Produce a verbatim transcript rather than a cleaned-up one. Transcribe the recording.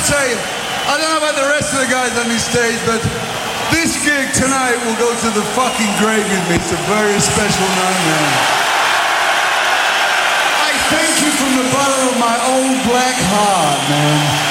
say, I don't know about the rest of the guys on this stage, but this gig tonight will go to the fucking grave with me. It's a very special night, man. I thank you from the bottom of my own black heart, man.